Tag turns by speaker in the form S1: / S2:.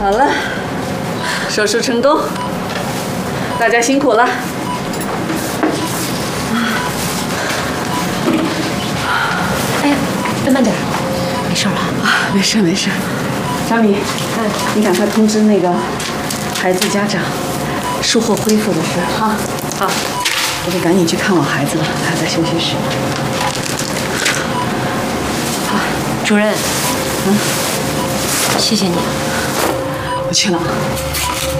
S1: 好了，手术成功，大家辛苦了。
S2: 哎，慢点，没事了
S1: 啊，没事没事。小米，你赶快通知那个孩子家长，术后恢复的事哈。好，我得赶紧去看我孩子了，他在休息室。好，
S2: 主任，谢谢你。
S1: 我去了。